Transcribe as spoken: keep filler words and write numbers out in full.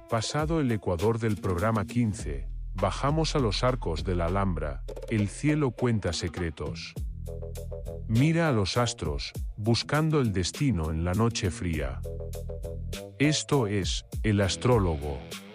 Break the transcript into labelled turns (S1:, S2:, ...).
S1: Pasado el ecuador del programa quince, bajamos a los arcos de la Alhambra, el cielo cuenta secretos. Mira a los astros, buscando el destino en la noche fría. Esto es, El Astrólogo.